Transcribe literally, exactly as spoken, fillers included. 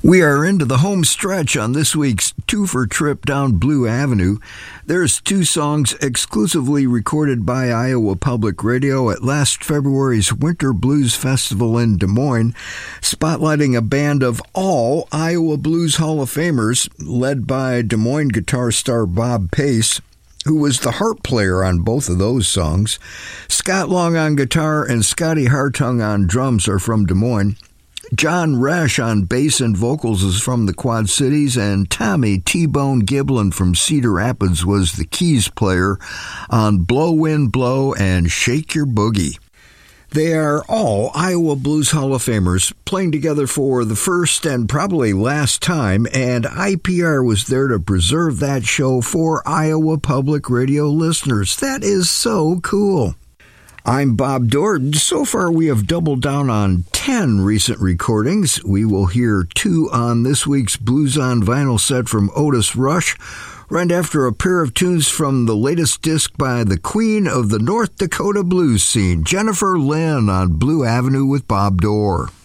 We are into the home stretch on this week's twofer trip down Blue Avenue. There's two songs exclusively recorded by Iowa Public Radio at last February's Winter Blues Festival in Des Moines, spotlighting a band of all Iowa Blues Hall of Famers, led by Des Moines guitar star Bob Pace, who was the harp player on both of those songs. Scott Long on guitar and Scotty Hartung on drums are from Des Moines. John Resch on bass and vocals is from the Quad Cities, and Tommy T-Bone Giblin from Cedar Rapids was the keys player on Blow Wind Blow and Shake Your Boogie. They are all Iowa Blues Hall of Famers playing together for the first and probably last time, and I P R was there to preserve that show for Iowa Public Radio listeners. That is so cool. I'm Bob Dorr. So far, we have doubled down on ten recent recordings. We will hear two on this week's Blues on Vinyl set from Otis Rush, right after a pair of tunes from the latest disc by the queen of the North Dakota blues scene, Jennifer Lynn, on Blue Avenue with Bob Dorr.